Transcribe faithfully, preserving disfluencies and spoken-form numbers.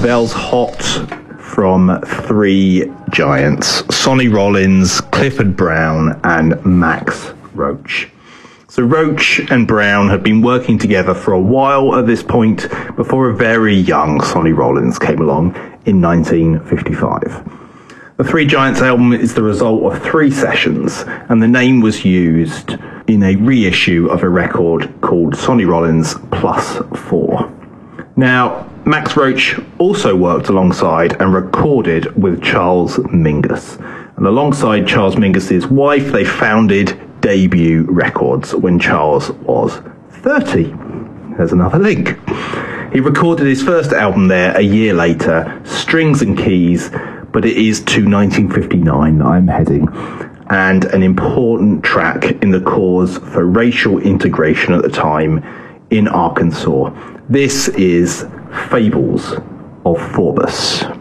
Bells Hot from three giants, Sonny Rollins, Clifford Brown, and Max Roach. So Roach and Brown had been working together for a while at this point before a very young Sonny Rollins came along in nineteen fifty-five. The Three Giants album is the result of three sessions, and the name was used in a reissue of a record called Sonny Rollins Plus Four. Now, Max Roach also worked alongside and recorded with Charles Mingus. And alongside Charles Mingus's wife, they founded Debut Records when Charles was thirty. There's another link. He recorded his first album there a year later, Strings and Keys, but it is to nineteen fifty-nine that I'm heading, and an important track in the cause for racial integration at the time in Arkansas. This is Fables of Forbus.